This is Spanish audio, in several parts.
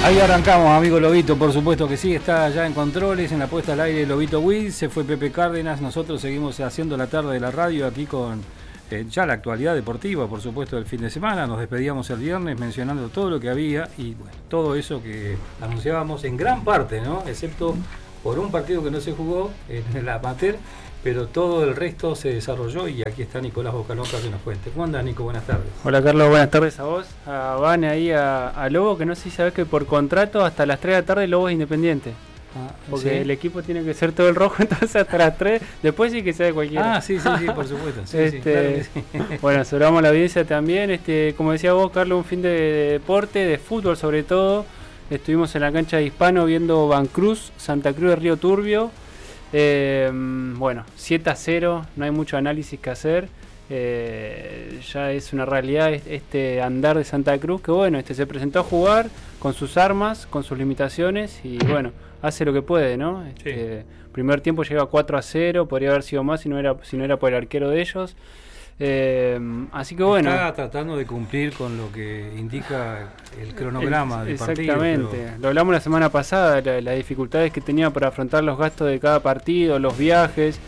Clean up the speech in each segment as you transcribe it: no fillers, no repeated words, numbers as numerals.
Ahí arrancamos, amigo Lobito, por supuesto que sí, está ya en controles, en la puesta al aire Lobito Wiz, se fue Pepe Cárdenas, nosotros seguimos haciendo la tarde de la radio aquí con ya la actualidad deportiva, por supuesto, del fin de semana. Nos despedíamos el viernes mencionando todo lo que había y bueno, todo eso que anunciábamos en gran parte, ¿no? Excepto por un partido que no se jugó en la amateur, pero todo el resto se desarrolló y aquí está Nicolás Bocalonca que nos cuente. ¿Cómo andás, Nico? Buenas tardes. Hola, Carlos, buenas tardes a vos, a Vane ahí, a Lobo, que no sé si sabés que por contrato hasta las 3 de la tarde Lobo es independiente. Porque ¿sí? El equipo tiene que ser todo el rojo, entonces hasta las 3, después sí que sea de cualquiera. Sí, por supuesto. Sí, sí, claro que sí. Bueno, saludamos a la audiencia también. Como decía vos, Carlos, un fin de deporte, de fútbol sobre todo. Estuvimos en la cancha de Hispano viendo Vancruz, Santa Cruz de Río Turbio. Bueno, 7-0, no hay mucho análisis que hacer. Ya es una realidad este andar de Santa Cruz, que bueno, se presentó a jugar con sus armas, con sus limitaciones y bueno, hace lo que puede, ¿no? Sí. Primer tiempo llega 4-0, podría haber sido más si no era por el arquero de ellos. Así que bueno, está tratando de cumplir con lo que indica el cronograma del partido. Exactamente, lo hablamos la semana pasada, las dificultades que tenía para afrontar los gastos de cada partido, los viajes,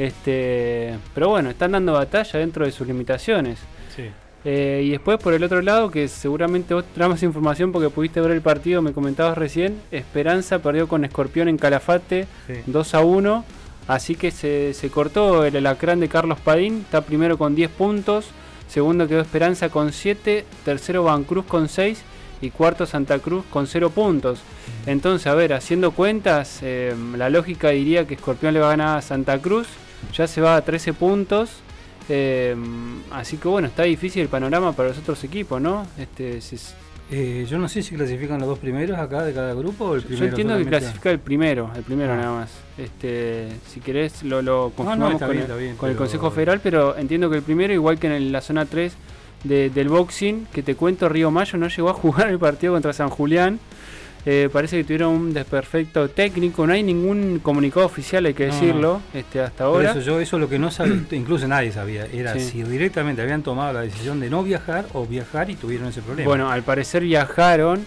pero bueno, están dando batalla dentro de sus limitaciones. Sí. Y después por el otro lado, que seguramente vos traes más información porque pudiste ver el partido, me comentabas recién, Esperanza perdió con Escorpión en Calafate, sí. 2-1. Así que se cortó el alacrán de Carlos Padín, está primero con 10 puntos, segundo quedó Esperanza con 7, tercero Vancruz con 6 y cuarto Santa Cruz con 0 puntos. Entonces, a ver, haciendo cuentas, la lógica diría que Escorpión le va a ganar a Santa Cruz, ya se va a 13 puntos, así que bueno, está difícil el panorama para los otros equipos, ¿no? Yo no sé si clasifican los dos primeros acá de cada grupo o el primero. Yo entiendo solamente. Que clasifica el primero nada más. Si querés lo confirmamos con el Consejo Federal, pero entiendo que el primero, igual que en la zona 3 del boxing, que te cuento, Río Mayo no llegó a jugar el partido contra San Julián. Parece que tuvieron un desperfecto técnico, no hay ningún comunicado oficial, hay que decirlo, hasta ahora. Por eso yo lo que no sabía, incluso nadie sabía, era si directamente habían tomado la decisión de no viajar o viajar y tuvieron ese problema. Bueno, al parecer viajaron,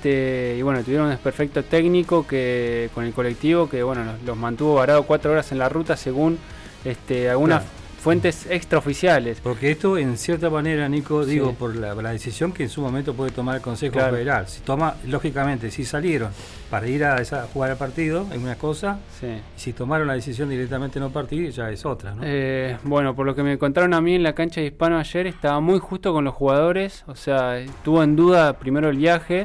y bueno, tuvieron un desperfecto técnico que con el colectivo que bueno los mantuvo varados 4 horas en la ruta según algunas fuentes extraoficiales. Porque esto, en cierta manera, Nico, digo, por la decisión que en su momento puede tomar el Consejo Federal. Si toma, lógicamente, si salieron para ir a jugar al partido, es una cosa. Sí. Si tomaron la decisión directamente no partir, ya es otra, ¿no? Bueno, por lo que me contaron a mí en la cancha de Hispano ayer, estaba muy justo con los jugadores. O sea, estuvo en duda primero el viaje,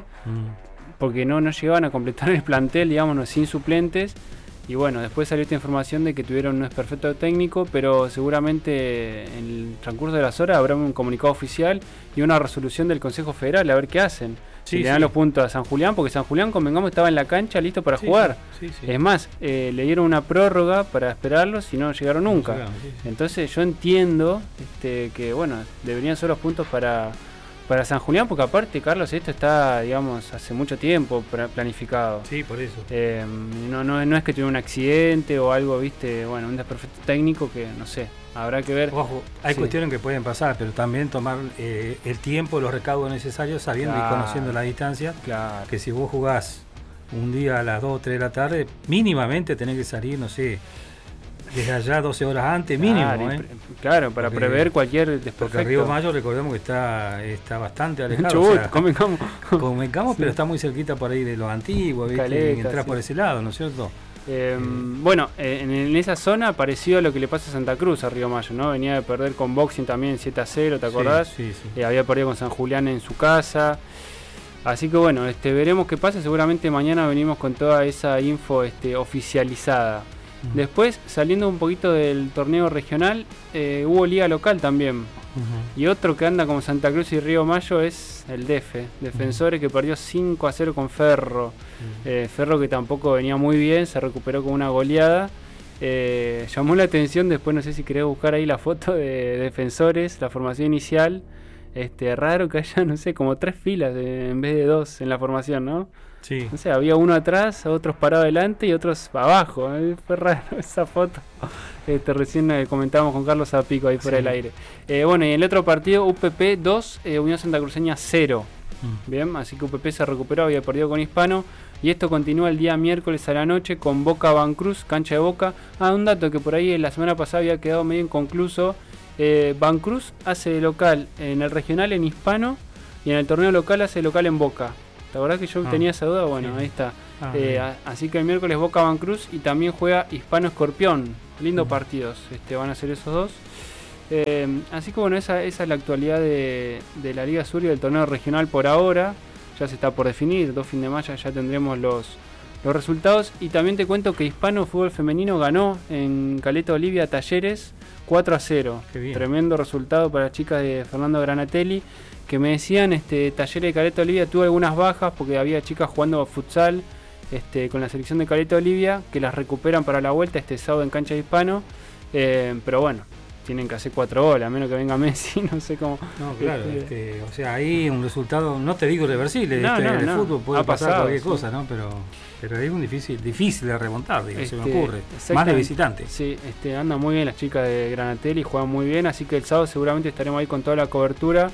porque no llegaban a completar el plantel, digamos, sin suplentes. Y bueno, después salió esta información de que tuvieron un desperfecto técnico, pero seguramente en el transcurso de las horas habrá un comunicado oficial y una resolución del Consejo Federal a ver qué hacen. Si le dan los puntos a San Julián, porque San Julián, convengamos, estaba en la cancha listo para jugar. Sí. Es más, le dieron una prórroga para esperarlos y no llegaron nunca. Entonces yo entiendo que bueno, deberían ser los puntos para San Julián, porque aparte, Carlos, esto está, digamos, hace mucho tiempo planificado. Sí, por eso. No es que tuviera un accidente o algo, viste, bueno, un desperfecto técnico que, no sé, habrá que ver. Ojo, hay cuestiones que pueden pasar, pero también tomar el tiempo, los recaudos necesarios, sabiendo y conociendo la distancia, que si vos jugás un día a las 2 o 3 de la tarde, mínimamente tenés que salir, no sé, desde allá 12 horas antes, mínimo. Claro, para prever cualquier desperfecto. Porque Río Mayo, recordemos que está bastante alejado. Chubut, convengamos, pero está muy cerquita por ahí de los antiguos, entrar por ese lado, ¿no es cierto? Bueno, en esa zona parecido a lo que le pasa a Santa Cruz, a Río Mayo, ¿no? Venía de perder con Boxing también 7-0, ¿te acordás? Sí. Había perdido con San Julián en su casa. Así que bueno, veremos qué pasa. Seguramente mañana venimos con toda esa info oficializada. Después, saliendo un poquito del torneo regional, hubo liga local también. Y otro que anda como Santa Cruz y Río Mayo es el Defensores, que perdió 5-0 con Ferro. Ferro, que tampoco venía muy bien, se recuperó con una goleada. Llamó la atención, después no sé si querés buscar ahí la foto de Defensores, la formación inicial. Raro que haya, no sé, como 3 filas en vez de 2 en la formación, ¿no? Sí. No sé, había uno atrás, otros parados adelante y otros abajo. Fue raro esa foto. Recién comentábamos con Carlos Zapico ahí fuera del aire. Bueno, y en el otro partido, UPP 2, Unión Santa Cruceña 0. Bien, así que UPP se recuperó, había perdido con Hispano. Y esto continúa el día miércoles a la noche con Boca Vancruz, cancha de Boca. Un dato que por ahí la semana pasada había quedado medio inconcluso. Vancruz hace de local en el regional en Hispano y en el torneo local hace de local en Boca. ¿La verdad que yo tenía esa duda? Bueno, sí. Ahí está. Así que el miércoles Boca Vancruz y también juega Hispano Escorpión. Lindos partidos van a ser esos dos. Así que bueno, esa es la actualidad de la Liga Sur y del torneo regional por ahora. Ya se está por definir, 2 fines de mayo ya tendremos los resultados. Y también te cuento que Hispano Fútbol Femenino ganó en Caleta Olivia Talleres 4-0. Tremendo resultado para las chicas de Fernando Granatelli, que me decían, Talleres de Caleta Olivia tuvo algunas bajas porque había chicas jugando futsal con la selección de Caleta Olivia, que las recuperan para la vuelta este sábado en cancha de Hispano. Pero bueno, tienen que hacer 4 goles, a menos que venga Messi, no sé cómo. No, claro, o sea, ahí un resultado, no te digo irreversible, de fútbol puede pasar cualquier cosa, ¿no? Pero es un difícil de remontar, digo, se me ocurre. Más de visitante. Sí, andan muy bien las chicas de Granatelli, juegan muy bien, así que el sábado seguramente estaremos ahí con toda la cobertura.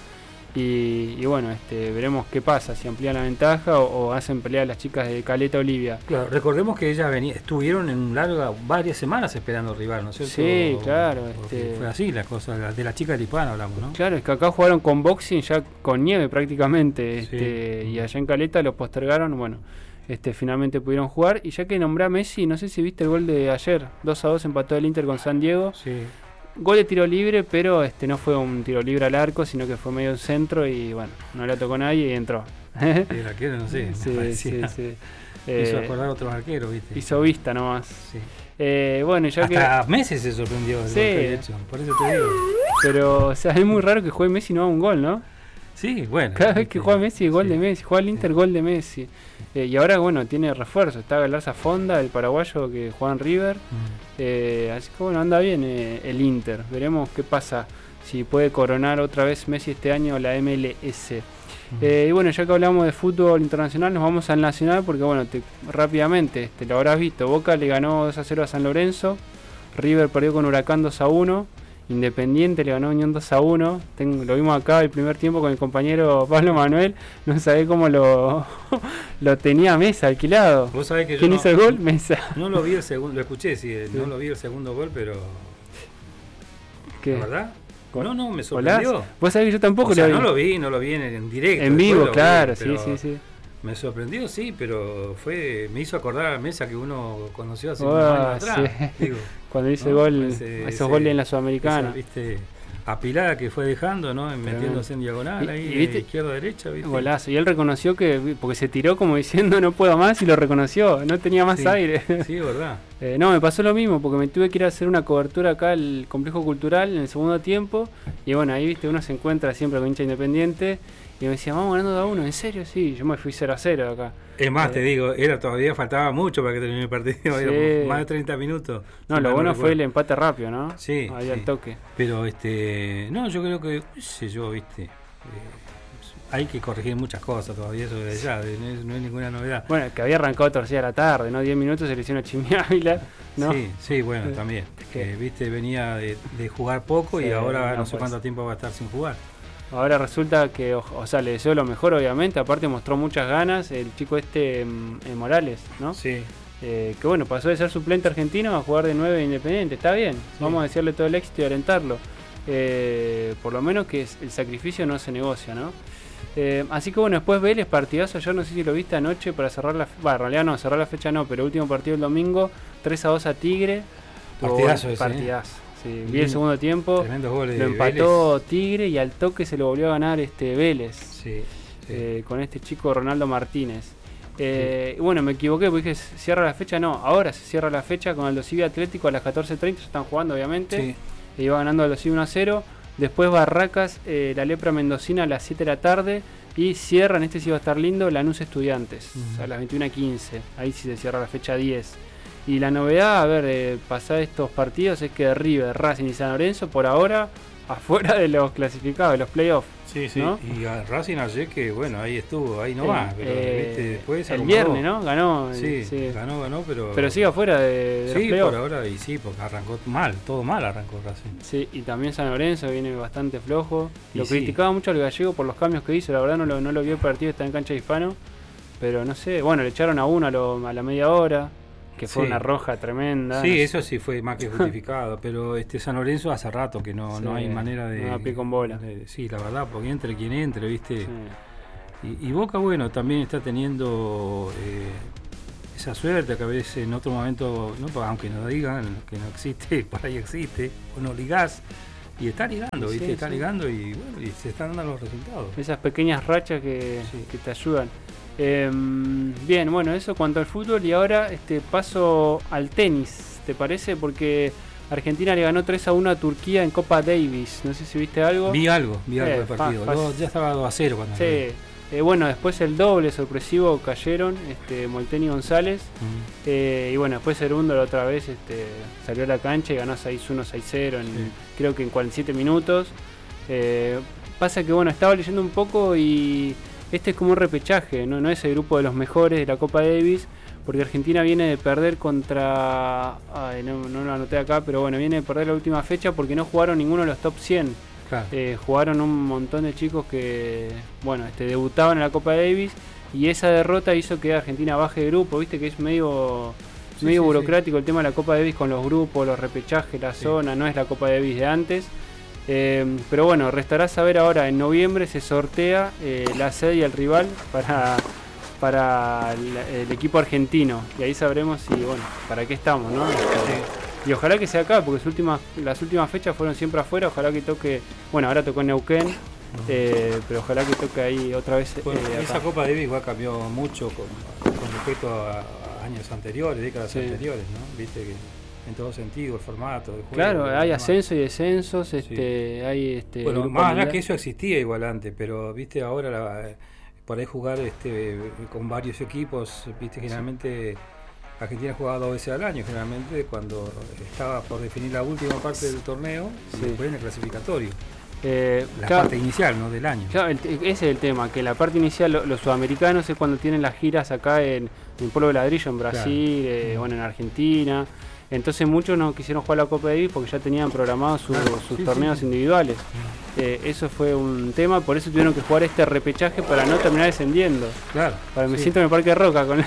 Y bueno, veremos qué pasa, si amplían la ventaja o hacen pelear las chicas de Caleta Olivia. Claro, recordemos que ellas estuvieron en varias semanas esperando rival, ¿no es cierto? Sí, claro. Fue así la cosa, de la chica del Hispano hablamos, ¿no? Claro, es que acá jugaron con boxing ya con nieve prácticamente, y allá en Caleta los postergaron, bueno, finalmente pudieron jugar. Y ya que nombré a Messi, no sé si viste el gol de ayer, 2-2 empató el Inter con San Diego. Sí. Gol de tiro libre, pero no fue un tiro libre al arco, sino que fue medio centro y bueno, no la tocó nadie y entró. El arquero, no sé, sí. Hizo acordar a otros arqueros, ¿viste? Hizo vista nomás. Sí. Bueno, ya hasta Messi se sorprendió del gol que había hecho, por eso te digo. Pero, o sea, es muy raro que juegue Messi y no haga un gol, ¿no? Sí, bueno. Cada vez que juega Messi, gol de Messi. Juega el Inter, gol de Messi. Y ahora, bueno, tiene refuerzo. Está Galarza Fonda, el paraguayo que juega en River. Así que, bueno, anda bien el Inter. Veremos qué pasa, si puede coronar otra vez Messi este año la MLS. Y bueno, ya que hablamos de fútbol internacional, nos vamos al nacional porque, bueno, rápidamente, lo habrás visto. Boca le ganó 2-0 a San Lorenzo. River perdió con Huracán 2-1. Independiente le ganó Unión 2-1. Lo vimos acá el primer tiempo con el compañero Pablo Manuel. No sabés cómo lo tenía Mesa alquilado. ¿Vos sabés que ¿Quién hizo el gol? Mesa. No lo vi el segundo, lo escuché, sí, no lo vi el segundo gol, pero... ¿Qué? ¿La verdad? No, me sorprendió. Vos sabés que yo tampoco lo vi. No lo vi en directo. En vivo, claro, sí. Me sorprendió, sí, pero me hizo acordar a Mesa que uno conoció hace unos años atrás. Sí. Digo, cuando hice gol, esos goles en la Sudamericana. Viste, apilada que fue dejando, ¿no? Metiéndose en diagonal, ahí, de izquierda a derecha, ¿viste? Golazo. Y él reconoció porque se tiró como diciendo no puedo más y lo reconoció, no tenía más aire. Sí, verdad. No, me pasó lo mismo, porque me tuve que ir a hacer una cobertura acá al Complejo Cultural en el segundo tiempo. Y bueno, ahí, viste, uno se encuentra siempre con hincha Independiente. Y me decía, vamos ganando 2-1, ¿en serio? Sí, yo me fui 0-0 acá. Es más, te digo, todavía faltaba mucho para que termine el partido, sí. Más de 30 minutos. No, lo bueno fue el empate rápido, ¿no? Sí. Ahí al toque. Pero, no, yo creo que, viste, hay que corregir muchas cosas todavía eso de allá, no es ninguna novedad. Bueno, que había arrancado torcida a la tarde, ¿no? 10 minutos se le hicieron a Chimi Ávila, ¿no? Sí, bueno, también. Viste, venía de jugar poco y ahora no sé cuánto tiempo va a estar sin jugar. Ahora resulta que, o sea, le deseo lo mejor, obviamente. Aparte mostró muchas ganas el chico Morales, ¿no? Sí. Que bueno, pasó de ser suplente argentino a jugar de 9 Independiente. Está bien, sí. Vamos a decirle todo el éxito y alentarlo. Por lo menos que el sacrificio no se negocia, ¿no? Así que bueno, después Vélez, partidazo. Yo no sé si lo viste anoche para cerrar en realidad no, cerrar la fecha no, pero último partido el domingo, 3-2 a Tigre. Partidazo ese. Partidazo. Sí, vi el segundo tiempo, goles lo empató Vélez. Tigre y al toque se lo volvió a ganar Vélez, sí. Con este chico Ronaldo Martínez. Bueno, me equivoqué porque dije cierra la fecha, no, ahora se cierra la fecha con Aldo Civi Atlético a las 14:30, ya están jugando obviamente, iba ganando Aldo Civi 1-0, después Barracas, la Lepra Mendocina a las 7 de la tarde y cierran, sí va a estar lindo, Lanús Estudiantes, a las 21:15, ahí sí se cierra la fecha 10. Y la novedad, a ver, pasar estos partidos es que River, Racing y San Lorenzo por ahora afuera de los clasificados, de los playoffs. Sí, sí. ¿no? Y a Racing ayer que, bueno, ahí estuvo, ahí no va. Pero ¿viste? Después se el acomodó. viernes, ¿no? Ganó. Sí, sí. ganó, pero... Pero sigue afuera de los sí, playoffs. por ahora, y sí, porque arrancó mal, todo mal arrancó Racing. Sí, y también San Lorenzo viene bastante flojo. Lo Y sí. criticaba mucho al gallego por los cambios que hizo, la verdad no lo vi el partido, está en cancha de Hispano. Pero no sé, bueno, le echaron a uno a la media hora, que fue Sí. una roja tremenda. Sí, no sé. eso sí fue más que justificado, pero San Lorenzo hace rato que no, Sí, no hay manera de... no da pie con bola. Sí, la verdad, porque entre quien entre, ¿viste? Sí. Y Boca, bueno, también está teniendo esa suerte que a veces en otro momento, no, aunque nos digan que no existe, por ahí existe, o no ligás, y está ligando, Sí, ¿viste? Está sí. ligando y bueno, y se están dando los resultados. Esas pequeñas rachas que te ayudan. Bien, bueno, eso cuanto al fútbol. Y ahora paso al tenis, ¿te parece? Porque Argentina le ganó 3-1 a Turquía en Copa Davis. No sé si viste algo. Vi algo del partido. fácil. Ya estaba 2-0 cuando Sí. Bueno, después el doble sorpresivo cayeron Molteni y González. Y bueno, después Cerundo la otra vez salió a la cancha y ganó 6-1, 6-0 creo que en 47 minutos. Pasa que bueno, estaba leyendo un poco y este es como un repechaje, no es el grupo de los mejores de la Copa Davis, porque Argentina viene de perder contra... no lo anoté acá, pero bueno, viene de perder la última fecha porque no jugaron ninguno de los top 100. Claro. Jugaron un montón de chicos que, bueno, debutaban en la Copa Davis y esa derrota hizo que Argentina baje de grupo, viste que es medio burocrático el tema de la Copa Davis con los grupos, los repechajes, la zona, no es la Copa Davis de antes. Pero bueno, restará saber ahora, en noviembre se sortea la sede y el rival para el equipo argentino y ahí sabremos si, bueno, para qué estamos, ¿no? Y ojalá que sea acá, porque las últimas fechas fueron siempre afuera, ojalá que toque, bueno, ahora tocó en Neuquén, pero ojalá que toque ahí otra vez. Bueno, esa acá. Copa Davis igual cambió mucho con respecto a años anteriores, décadas anteriores, ¿no? Viste que en todo sentido, el formato, el juego. Claro, hay ascensos y descensos, hay bueno, grupo más allá mundial. que eso existía igual antes, pero viste ahora por ahí jugar con varios equipos, viste generalmente Argentina jugaba 2 veces al año, generalmente cuando estaba por definir la última parte del torneo y después en el clasificatorio. La parte inicial, ¿no? Del año. Claro, ese es el tema, que la parte inicial, los sudamericanos es cuando tienen las giras acá en Polvo de Ladrillo, en Brasil, bueno, en Argentina. Entonces muchos no quisieron jugar la Copa Davis porque ya tenían programados sus torneos individuales. Eso fue un tema, por eso tuvieron que jugar este repechaje para no terminar descendiendo. Claro. Me siento en el Parque Roca con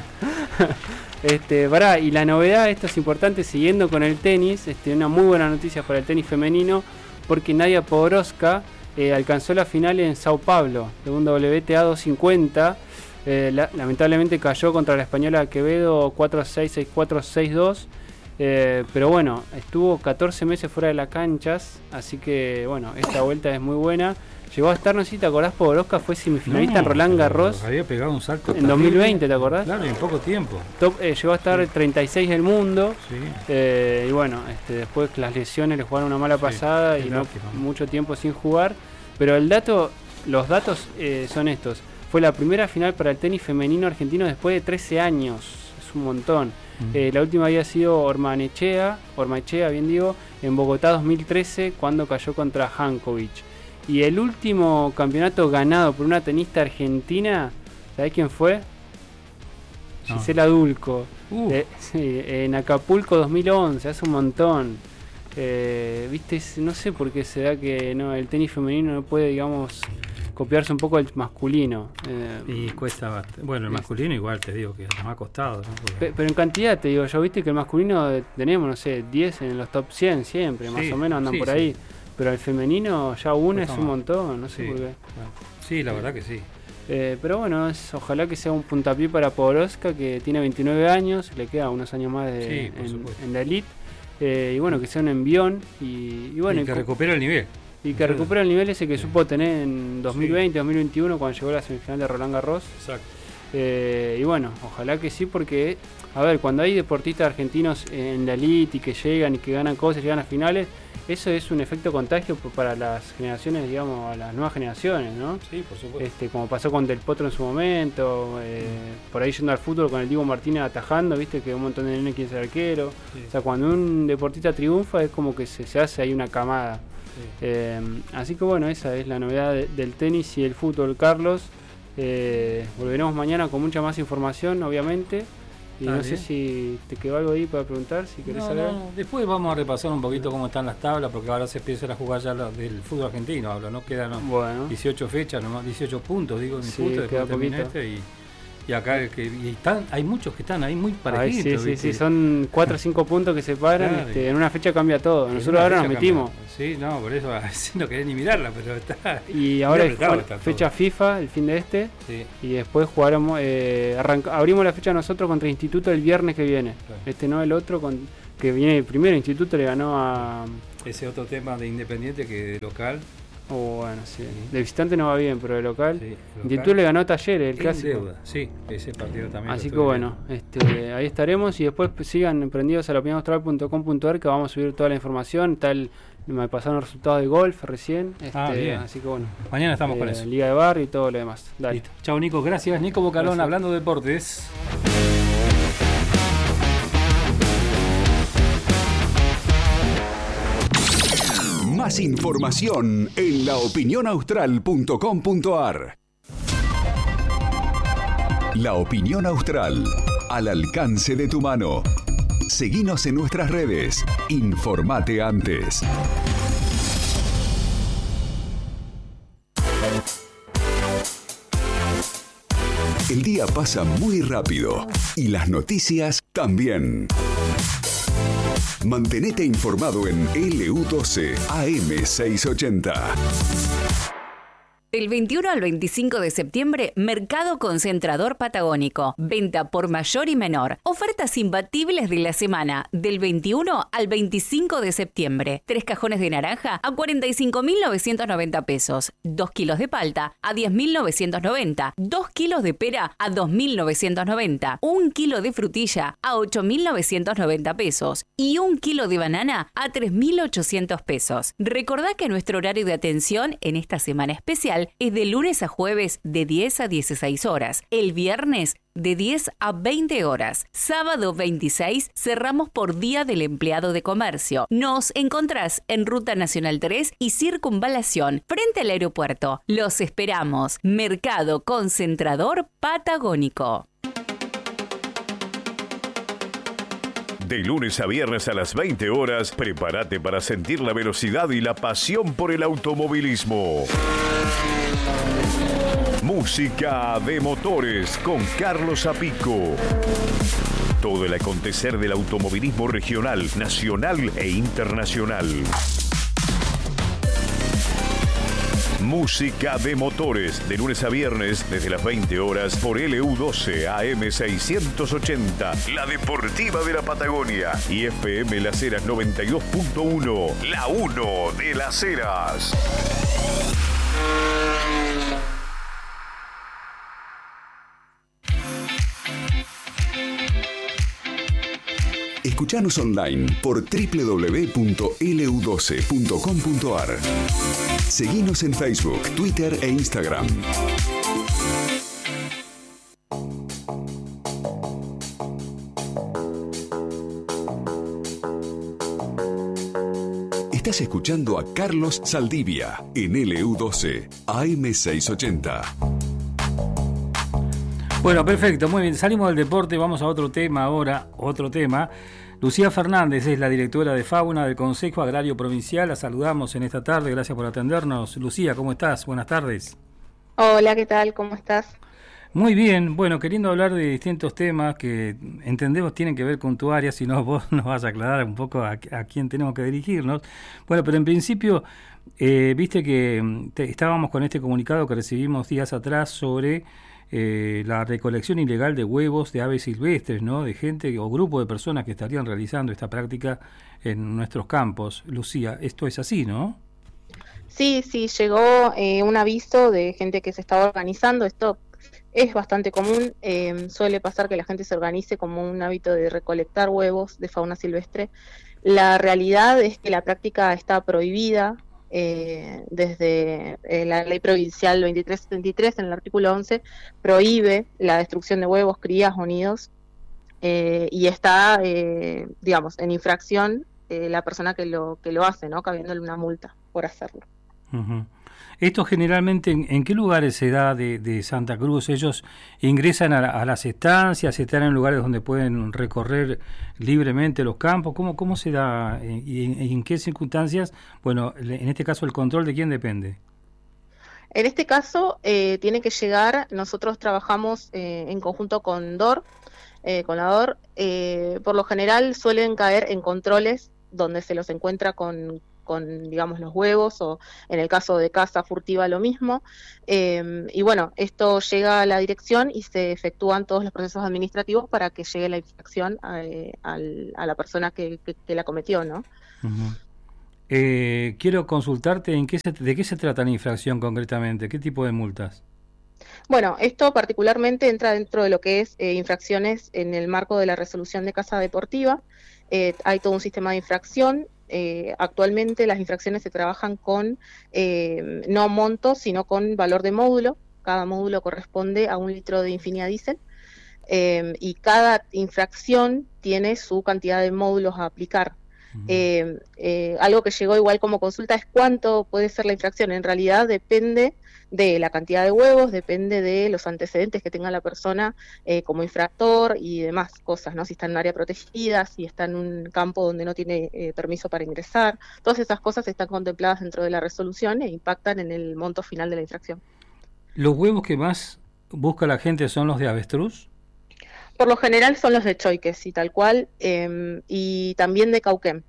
y la novedad, esto es importante, siguiendo con el tenis, una muy buena noticia para el tenis femenino, porque Nadia Podoroska alcanzó la final en Sao Paulo de un WTA 250. Lamentablemente cayó contra la española Quevedo 4-6, 6-4, 6-2. Pero bueno, estuvo 14 meses fuera de las canchas, así que bueno, esta vuelta es muy buena. Llegó a estar, no sé si te acordás, Podoroska fue semifinalista en Roland Garros. Había pegado un salto en 2020, ¿te acordás? Claro, en poco tiempo. Llegó a estar 36 del mundo. Sí. Y bueno, después las lesiones le jugaron una mala pasada y mucho tiempo sin jugar. Pero los datos son estos. Fue la primera final para el tenis femenino argentino después de 13 años. Es un montón. La última había sido Ormaechea, bien digo, en Bogotá 2013, cuando cayó contra Jankovic. Y el último campeonato ganado por una tenista argentina, ¿sabés quién fue? No. Gisela Dulco. En Acapulco 2011, hace un montón. Viste, no sé por qué se da que el tenis femenino no puede, digamos, copiarse un poco el masculino. Y cuesta bastante. Bueno, el masculino igual te digo que me ha costado, ¿no? Pero en cantidad te digo, yo viste que el masculino tenemos, no sé, 10 en los top 100 siempre, más o menos andan por ahí. Pero el femenino ya una es un montón, no sé por qué. Sí, la verdad que sí. Pero bueno, ojalá que sea un puntapié para Podoroska, que tiene 29 años, le queda unos años más en la elite. Y bueno, que sea un envión y bueno, y que recupere el nivel. Y que recupere el nivel ese que supo tener en 2020, 2021, cuando llegó a la semifinal de Roland Garros. Exacto. Y bueno, ojalá que sí, porque, a ver, cuando hay deportistas argentinos en la elite y que llegan y que ganan cosas, llegan a finales, eso es un efecto contagio para las generaciones, digamos, a las nuevas generaciones, ¿no? Sí, por supuesto. Como pasó con Del Potro en su momento, por ahí yendo al fútbol con el Diego Martínez atajando, viste que un montón de nenes quieren ser arquero. Sí. O sea, cuando un deportista triunfa es como que se hace ahí una camada. Así que bueno, esa es la novedad del tenis y el fútbol, Carlos. Volveremos mañana con mucha más información, obviamente. Y no sé si te quedó algo ahí para preguntar, si querés saber. No. Después vamos a repasar un poquito cómo están las tablas, porque ahora se empieza a jugar ya del fútbol argentino, hablo, ¿no? Quedan 18 fechas, nomás 18 puntos, digo, en sí, justo, después termina y acá hay muchos que están ahí muy parejitos. Sí, son 4 o 5 puntos que separan, en una fecha cambia todo. Nosotros ahora nos metimos. Sí, no, por eso no querés ni mirarla, pero está. Y ahora es fecha FIFA, el fin de y después jugaremos, abrimos la fecha nosotros contra Instituto el viernes que viene. Claro. No el otro, que viene el primero. Instituto le ganó a... Ese otro tema de Independiente que de local. Bueno, sí. De visitante no va bien, pero de local. Instituto le ganó a Talleres, el clásico. Deuda. Sí, ese partido también. Así que bueno, ahí estaremos y después sigan prendidos a laopinionaustral.com.ar, que vamos a subir toda la información. Me pasaron los resultados de golf recién. Bien. Así que bueno. Mañana estamos con eso. Liga de Barrio y todo lo demás. Dale. Listo. Chao, Nico. Gracias. Nico Bocalón, hablando de deportes. Más información en laopinionaustral.com.ar. La Opinión Austral, al alcance de tu mano. Seguinos en nuestras redes. Informate antes. El día pasa muy rápido y las noticias también. Mantenete informado en LU12 AM680. Del 21 al 25 de septiembre, Mercado Concentrador Patagónico. Venta por mayor y menor. Ofertas imbatibles de la semana. Del 21 al 25 de septiembre. 3 cajones de naranja a 45.990 pesos. 2 kilos de palta a 10.990. 2 kilos de pera a 2.990. 1 kilo de frutilla a 8.990 pesos. Y 1 kilo de banana a 3.800 pesos. Recordá que nuestro horario de atención en esta semana especial es de lunes a jueves de 10 a 16 horas. El viernes de 10 a 20 horas. Sábado 26 cerramos por Día del Empleado de Comercio. Nos encontrás en Ruta Nacional 3 y Circunvalación, frente al aeropuerto. Los esperamos. Mercado Concentrador Patagónico. De lunes a viernes a las 20 horas, prepárate para sentir la velocidad y la pasión por el automovilismo. Música de motores con Carlos Apico. Todo el acontecer del automovilismo regional, nacional e internacional. Música de motores, de lunes a viernes, desde las 20 horas, por LU12 AM680, la deportiva de la Patagonia, y FM Las Heras 92.1, la 1 de Las Heras. Escuchanos online por www.lu12.com.ar. Seguinos en Facebook, Twitter e Instagram. Estás escuchando a Carlos Saldivia en LU12 AM680. Bueno, perfecto, muy bien. Salimos del deporte, vamos a otro tema ahora, Lucía Fernández es la directora de Fauna del Consejo Agrario Provincial. La saludamos en esta tarde, gracias por atendernos. Lucía, ¿cómo estás? Buenas tardes. Hola, ¿qué tal? ¿Cómo estás? Muy bien, bueno, queriendo hablar de distintos temas que entendemos tienen que ver con tu área, si no vos nos vas a aclarar un poco a quién tenemos que dirigirnos. Bueno, pero en principio, viste que estábamos con este comunicado que recibimos días atrás sobre la recolección ilegal de huevos de aves silvestres, ¿no? De gente o grupo de personas que estarían realizando esta práctica en nuestros campos. Lucía, esto es así, ¿no? Sí, llegó un aviso de gente que se estaba organizando. Esto es bastante común, suele pasar que la gente se organice como un hábito de recolectar huevos de fauna silvestre. La realidad es que la práctica está prohibida desde la ley provincial 2373, en el artículo 11, prohíbe la destrucción de huevos, crías o nidos, y está, digamos, en infracción la persona que lo hace, ¿no? Cabiéndole una multa por hacerlo. Uh-huh. Esto generalmente, ¿en qué lugares se da de Santa Cruz? ¿Ellos ingresan a las estancias, están en lugares donde pueden recorrer libremente los campos? ¿Cómo se da y en qué circunstancias? Bueno, en este caso, ¿el control de quién depende? En este caso, tiene que llegar, nosotros trabajamos en conjunto con DOR, con la DOR, por lo general suelen caer en controles donde se los encuentra con digamos, los huevos, o en el caso de caza furtiva lo mismo, y bueno, esto llega a la dirección y se efectúan todos los procesos administrativos para que llegue la infracción a la persona que la cometió, ¿no? Uh-huh. Quiero consultarte de qué se trata la infracción concretamente, qué tipo de multas. Bueno, esto particularmente entra dentro de lo que es infracciones en el marco de la resolución de caza deportiva. Hay todo un sistema de infracción. Actualmente las infracciones se trabajan con no monto, sino con valor de módulo. Cada módulo corresponde a 1 litro de Infinia Diesel. Y cada infracción tiene su cantidad de módulos a aplicar. Algo que llegó igual como consulta es cuánto puede ser la infracción. En realidad depende de la cantidad de huevos, depende de los antecedentes que tenga la persona como infractor y demás cosas, ¿no? Si está en un área protegida, si está en un campo donde no tiene permiso para ingresar, todas esas cosas están contempladas dentro de la resolución e impactan en el monto final de la infracción. ¿ ¿Los huevos que más busca la gente son los de avestruz? Por lo general son los de choiques y tal cual, y también de cauquén.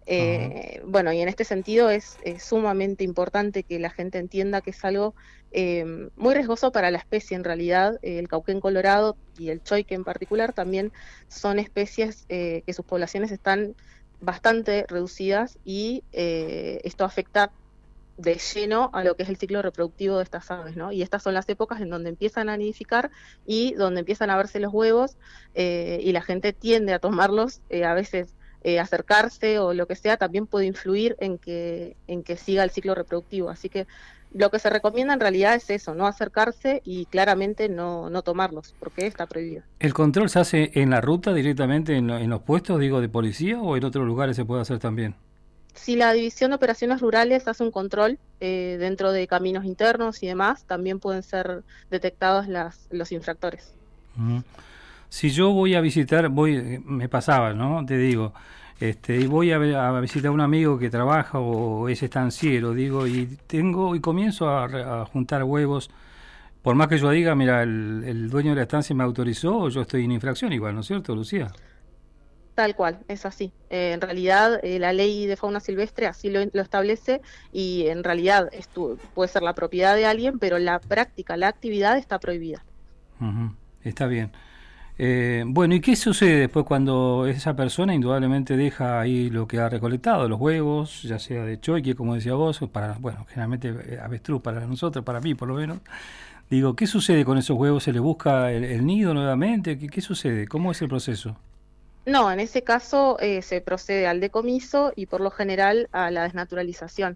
Bueno, y en este sentido es sumamente importante que la gente entienda que es algo muy riesgoso para la especie. En realidad, el cauquén colorado y el choique en particular también son especies que sus poblaciones están bastante reducidas y esto afecta de lleno a lo que es el ciclo reproductivo de estas aves, ¿no? Y estas son las épocas en donde empiezan a nidificar y donde empiezan a verse los huevos, y la gente tiende a tomarlos, a veces acercarse o lo que sea, también puede influir en que siga el ciclo reproductivo. Así que lo que se recomienda en realidad es eso, no acercarse y claramente no tomarlos, porque está prohibido. ¿El control se hace en la ruta directamente en los puestos, digo, de policía, o en otros lugares se puede hacer también? Si la División de Operaciones Rurales hace un control dentro de caminos internos y demás, también pueden ser detectados los infractores. Uh-huh. Si yo voy a visitar, me pasaba, ¿no? Te digo, y voy a visitar a un amigo que trabaja o es estanciero, digo, y comienzo a juntar huevos. Por más que yo diga, mira, el dueño de la estancia me autorizó, yo estoy en infracción igual, ¿no es cierto, Lucía? Tal cual, es así. En realidad, la ley de fauna silvestre así lo establece, y en realidad puede ser la propiedad de alguien, pero la práctica, la actividad está prohibida. Uh-huh. Está bien. Bueno, ¿y qué sucede después cuando esa persona indudablemente deja ahí lo que ha recolectado, los huevos, ya sea de choique, como decía vos, generalmente avestruz para nosotros, para mí por lo menos? Digo, ¿qué sucede con esos huevos? ¿Se les busca el nido nuevamente? ¿Qué sucede? ¿Cómo es el proceso? No, en ese caso se procede al decomiso y por lo general a la desnaturalización.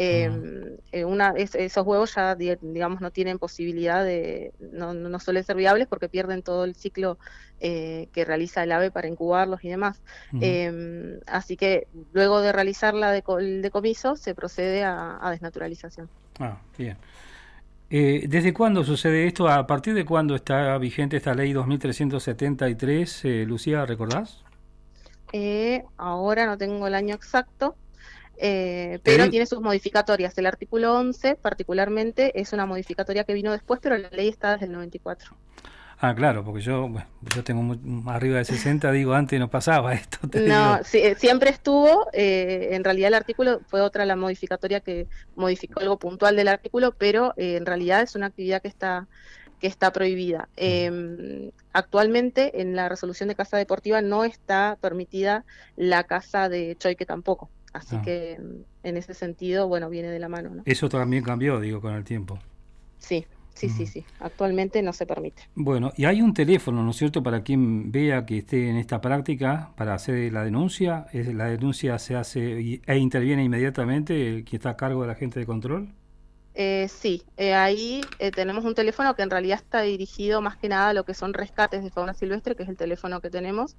Esos huevos ya, digamos, no tienen posibilidad no suelen ser viables porque pierden todo el ciclo que realiza el ave para incubarlos y demás. Así que luego de realizar el decomiso se procede a desnaturalización. Ah, bien. ¿Desde cuándo sucede esto? ¿A partir de cuándo está vigente esta ley 2373? Lucía, ¿recordás? Ahora no tengo el año exacto, pero tiene sus modificatorias. El artículo 11 particularmente es una modificatoria que vino después, pero la ley está desde el 94. Ah, claro, porque yo tengo arriba de 60, digo, antes no pasaba esto. Siempre estuvo, en realidad el artículo fue la modificatoria que modificó algo puntual del artículo, pero en realidad es una actividad que está prohibida. Actualmente en la resolución de caza deportiva no está permitida la caza de choique tampoco, así que en ese sentido, bueno, viene de la mano, ¿no? Eso también cambió, digo, con el tiempo. Sí. Sí. Actualmente no se permite. Bueno, y hay un teléfono, ¿no es cierto?, para quien vea que esté en esta práctica para hacer la denuncia. La denuncia se hace e interviene inmediatamente el que está a cargo de la agente de control. Sí, ahí tenemos un teléfono que en realidad está dirigido más que nada a lo que son rescates de fauna silvestre, que es el teléfono que tenemos,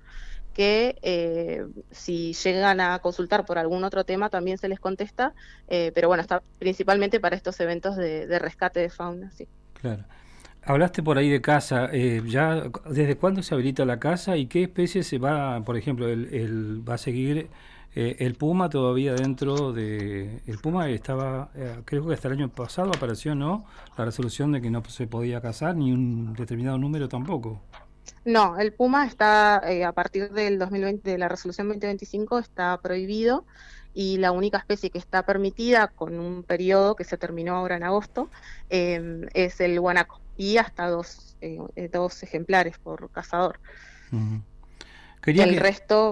que si llegan a consultar por algún otro tema también se les contesta, pero bueno, está principalmente para estos eventos de rescate de fauna, sí. Claro. Hablaste por ahí de caza, ya ¿desde cuándo se habilita la caza y qué especie se va, por ejemplo, va a seguir el puma todavía dentro de... El puma estaba, creo que hasta el año pasado apareció, ¿no?, la resolución de que no se podía cazar, ni un determinado número tampoco. No, el puma está, a partir del 2020, de la resolución 2025, está prohibido, y la única especie que está permitida con un periodo que se terminó ahora en agosto es el guanaco, y hasta dos ejemplares por cazador. Uh-huh. El resto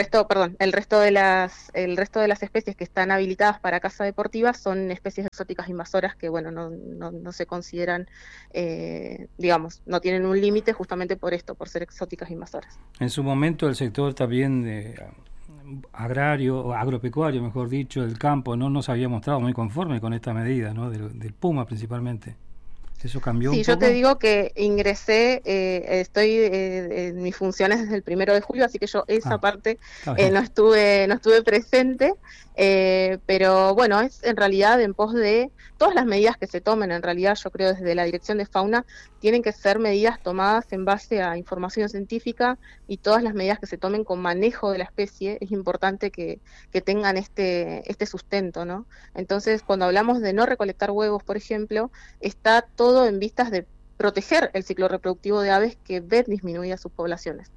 de las especies que están habilitadas para caza deportiva son especies exóticas invasoras que, bueno, no se consideran, digamos, no tienen un límite justamente por esto, por ser exóticas invasoras. En su momento el sector también agrario, o agropecuario, mejor dicho, del campo, no se había mostrado muy conforme con esta medida, ¿no?, del puma principalmente. ¿Eso cambió un poco? Sí, yo te digo que ingresé, estoy en mis funciones desde el 1 de julio, así que yo esa parte no estuve presente, pero bueno, es en realidad en pos de todas las medidas que se tomen, en realidad yo creo desde la Dirección de Fauna, tienen que ser medidas tomadas en base a información científica, y todas las medidas que se tomen con manejo de la especie, es importante que tengan este sustento, ¿no? Entonces, cuando hablamos de no recolectar huevos, por ejemplo, está todo en vistas de proteger el ciclo reproductivo de aves que ven disminuidas sus poblaciones.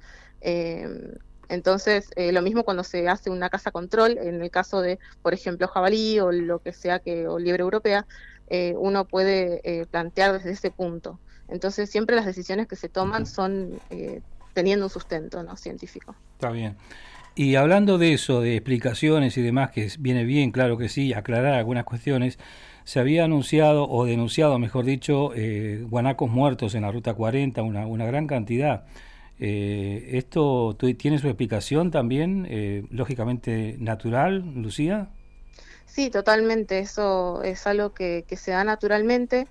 Entonces, lo mismo cuando se hace una caza control, en el caso de, por ejemplo, jabalí o lo que sea, o liebre europea, uno puede plantear desde ese punto. Entonces, siempre las decisiones que se toman son teniendo un sustento, ¿no?, científico. Está bien. Y hablando de eso, de explicaciones y demás, que viene bien, claro que sí, aclarar algunas cuestiones, se había anunciado, o denunciado, mejor dicho, guanacos muertos en la Ruta 40, una gran cantidad. ¿Esto tiene su explicación también, lógicamente natural, Lucía? Sí, totalmente, eso es algo que se da naturalmente,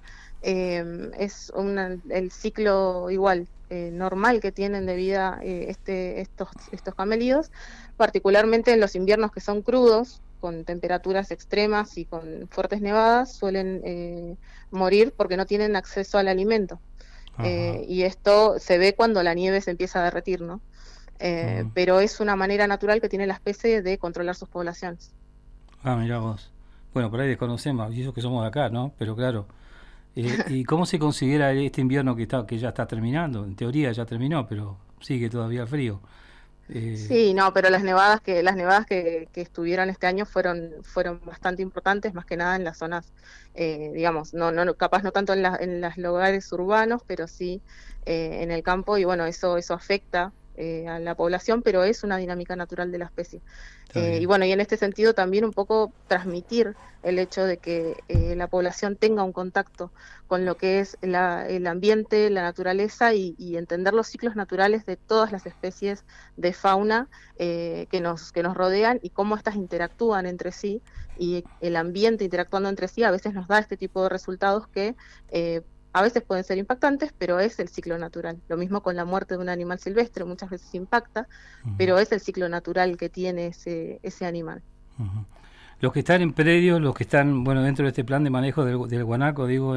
es el ciclo igual, normal que tienen de vida estos camélidos, particularmente en los inviernos que son crudos, con temperaturas extremas y con fuertes nevadas, suelen morir porque no tienen acceso al alimento. Y esto se ve cuando la nieve se empieza a derretir, ¿no? Pero es una manera natural que tiene la especie de controlar sus poblaciones. Mirá vos. Bueno, por ahí desconocemos, y eso que somos de acá, ¿no? Pero claro, ¿y cómo se considera este invierno que ya está terminando? En teoría ya terminó, pero sigue todavía frío. Sí, no, pero las nevadas que estuvieron este año fueron bastante importantes, más que nada en las zonas, digamos, capaz no tanto en los lugares urbanos, pero sí en el campo, y bueno, eso afecta a la población, pero es una dinámica natural de la especie. Y bueno, y en este sentido también un poco transmitir el hecho de que la población tenga un contacto con lo que es el ambiente, la naturaleza, y entender los ciclos naturales de todas las especies de fauna que nos rodean, y cómo estas interactúan entre sí, y el ambiente interactuando entre sí a veces nos da este tipo de resultados que a veces pueden ser impactantes, pero es el ciclo natural. Lo mismo con la muerte de un animal silvestre, muchas veces impacta, pero es el ciclo natural que tiene ese animal. Los que están en predios, los que están dentro de este plan de manejo del guanaco, digo,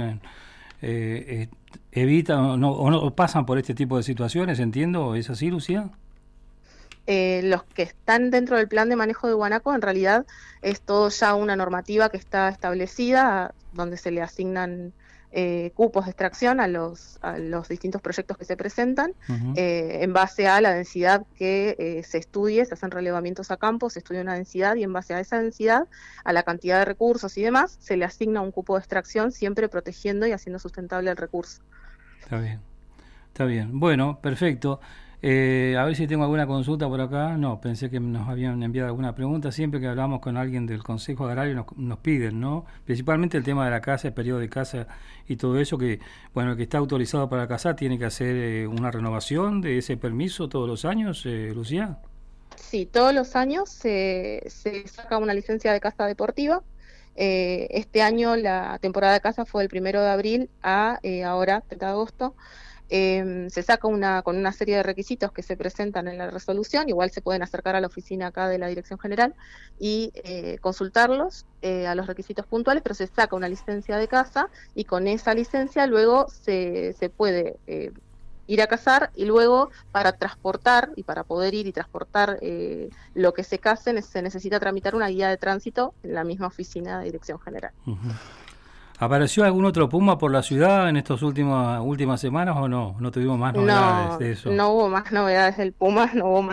evitan o no pasan por este tipo de situaciones, entiendo, ¿es así, Lucía? Los que están dentro del plan de manejo de guanaco, en realidad es todo ya una normativa que está establecida, donde se le asignan cupos de extracción a los distintos proyectos que se presentan, en base a la densidad que se estudie, se hacen relevamientos a campo, se estudia una densidad, y en base a esa densidad, a la cantidad de recursos y demás, se le asigna un cupo de extracción, siempre protegiendo y haciendo sustentable el recurso. Está bien. Bueno, perfecto. A ver si tengo alguna consulta por acá. No, pensé que nos habían enviado alguna pregunta. Siempre que hablamos con alguien del Consejo Agrario nos piden, ¿no? Principalmente el tema de la caza, el periodo de caza y todo eso, que el que está autorizado para cazar tiene que hacer una renovación de ese permiso todos los años, Lucía. Sí, todos los años se saca una licencia de caza deportiva, Este año la temporada de caza fue del 1 de abril a ahora, 30 de agosto. Se saca con una serie de requisitos que se presentan en la resolución. Igual se pueden acercar a la oficina acá de la Dirección General y consultarlos a los requisitos puntuales, pero se saca una licencia de caza y con esa licencia luego se puede ir a cazar, y luego para transportar y para poder ir y transportar lo que se case se necesita tramitar una guía de tránsito en la misma oficina de Dirección General. Uh-huh. ¿Apareció algún otro puma por la ciudad en estas últimas semanas o no? ¿No tuvimos más novedades de eso? No hubo más novedades del puma,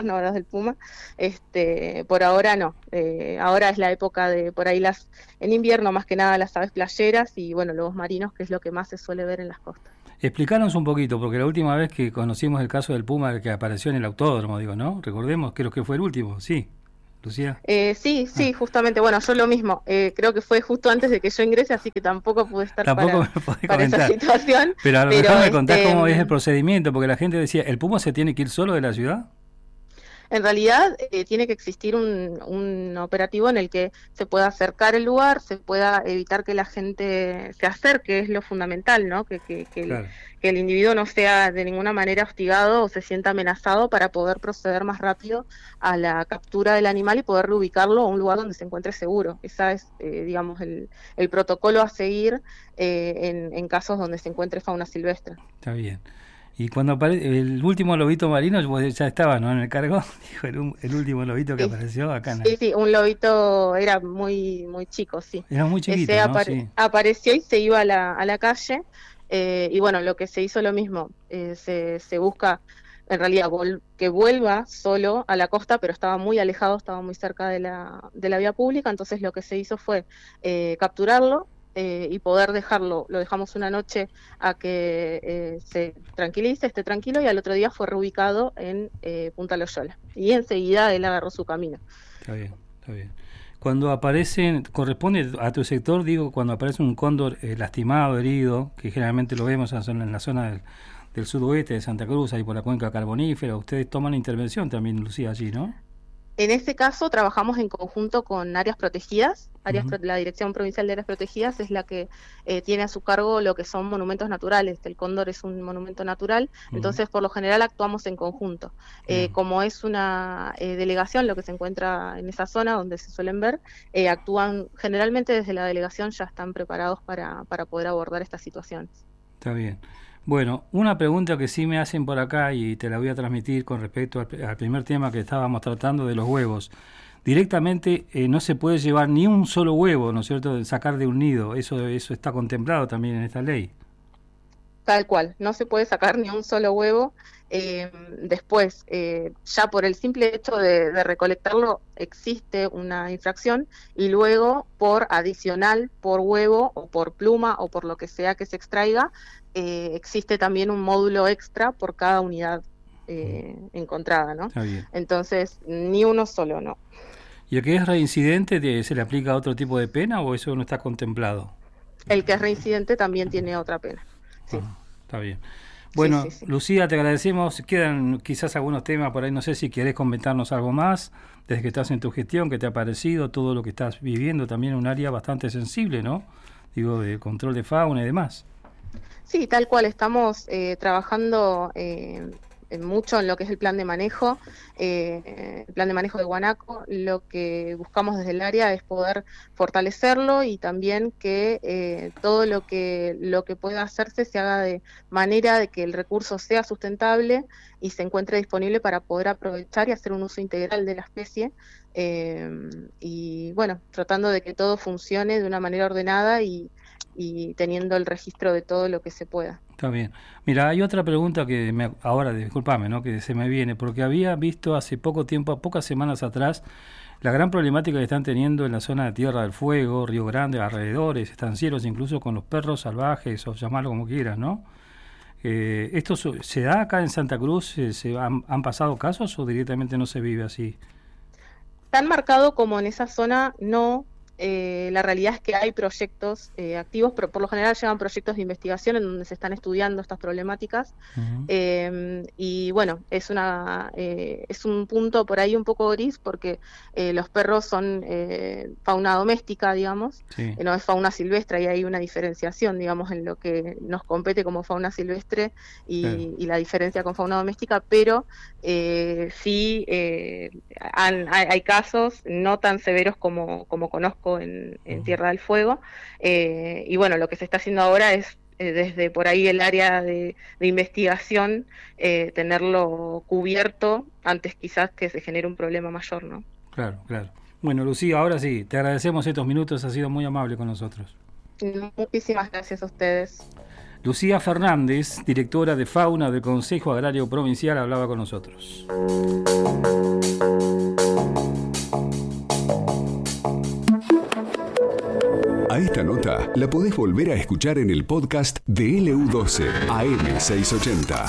por ahora no. Ahora es la época de, por ahí en invierno más que nada las aves playeras y bueno, lobos marinos, que es lo que más se suele ver en las costas. Explícanos un poquito, porque la última vez que conocimos el caso del puma que apareció en el autódromo, ¿no? Recordemos, creo que fue el último, sí. Lucía. Sí, justamente, bueno, yo lo mismo, creo que fue justo antes de que yo ingrese, así que tampoco pude estar para esa situación. Pero a lo mejor me contás cómo es el procedimiento, porque la gente decía, ¿el puma se tiene que ir solo de la ciudad? En realidad tiene que existir un operativo en el que se pueda acercar el lugar, se pueda evitar que la gente se acerque, es lo fundamental, ¿no? Que claro, que el individuo no sea de ninguna manera hostigado o se sienta amenazado para poder proceder más rápido a la captura del animal y poder reubicarlo a un lugar donde se encuentre seguro. Esa es, digamos, el protocolo a seguir en casos donde se encuentre fauna silvestre. Está bien. Y cuando aparece el último lobito marino, ya estaba, ¿no?, en el cargo, dijo el último lobito que apareció acá. Sí, un lobito era muy chico, sí. Era muy chiquito, ¿no? Sí. Apareció y se iba a la calle, y bueno, lo que se hizo lo mismo, se busca, en realidad, que vuelva solo a la costa, pero estaba muy alejado, estaba muy cerca de la vía pública, entonces lo que se hizo fue capturarlo, y poder lo dejamos una noche a que se tranquilice, esté tranquilo, y al otro día fue reubicado en Punta Loyola, y enseguida él agarró su camino. Está bien. Cuando aparecen, corresponde a tu sector, digo, cuando aparece un cóndor lastimado, herido, que generalmente lo vemos en la zona del sudoeste de Santa Cruz, ahí por la cuenca carbonífera, ustedes toman intervención también, Lucía, allí, ¿no? En este caso trabajamos en conjunto con áreas protegidas. La Dirección Provincial de Áreas Protegidas es la que tiene a su cargo lo que son monumentos naturales. El cóndor es un monumento natural, entonces por lo general actuamos en conjunto. Como es una delegación lo que se encuentra en esa zona donde se suelen ver, actúan generalmente desde la delegación, ya están preparados para poder abordar estas situaciones. Está bien. Bueno, una pregunta que sí me hacen por acá y te la voy a transmitir con respecto al primer tema que estábamos tratando de los huevos. Directamente no se puede llevar ni un solo huevo, ¿no es cierto?, de sacar de un nido. Eso está contemplado también en esta ley. Tal cual, no se puede sacar ni un solo huevo. Después, ya por el simple hecho de recolectarlo, existe una infracción, y luego por adicional, por huevo o por pluma o por lo que sea que se extraiga, existe también un módulo extra por cada unidad encontrada, ¿no? Está bien. Entonces, ni uno solo, no. ¿Y el que es reincidente se le aplica otro tipo de pena o eso no está contemplado? El que es reincidente también tiene otra pena, sí. Está bien. Bueno, sí. Lucía, te agradecemos. Quedan quizás algunos temas por ahí, no sé si querés comentarnos algo más, desde que estás en tu gestión, que te ha parecido, todo lo que estás viviendo, también un área bastante sensible, ¿no? Digo, de control de fauna y demás. Sí, tal cual, estamos trabajando mucho en lo que es el plan de manejo de guanaco. Lo que buscamos desde el área es poder fortalecerlo y también que todo lo que pueda hacerse se haga de manera de que el recurso sea sustentable y se encuentre disponible para poder aprovechar y hacer un uso integral de la especie, y bueno, tratando de que todo funcione de una manera ordenada y teniendo el registro de todo lo que se pueda. Está bien. Mira, hay otra pregunta que ahora, discúlpame, ¿no?, que se me viene, porque había visto hace poco tiempo, pocas semanas atrás, la gran problemática que están teniendo en la zona de Tierra del Fuego, Río Grande, alrededores, estancieros, incluso con los perros salvajes, o llamarlo como quieras, ¿no? ¿Esto se da acá en Santa Cruz? ¿Han pasado casos o directamente no se vive así? Tan marcado como en esa zona, no. la realidad es que hay proyectos activos, pero por lo general llevan proyectos de investigación en donde se están estudiando estas problemáticas. Y bueno, es un punto por ahí un poco gris, porque los perros son fauna doméstica, digamos, no es fauna silvestre, y hay una diferenciación, digamos, en lo que nos compete como fauna silvestre y la diferencia con fauna doméstica, pero sí hay casos no tan severos como conozco en Tierra del Fuego, y bueno, lo que se está haciendo ahora es desde por ahí el área de investigación, tenerlo cubierto antes quizás que se genere un problema mayor, ¿no? Claro. Bueno, Lucía, ahora sí, te agradecemos estos minutos, has sido muy amable con nosotros. Muchísimas gracias a ustedes. Lucía Fernández, directora de Fauna del Consejo Agrario Provincial, hablaba con nosotros. A esta nota la podés volver a escuchar en el podcast de LU12 AM680.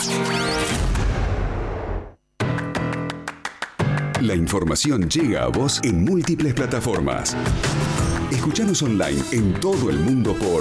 La información llega a vos en múltiples plataformas. Escuchanos online en todo el mundo por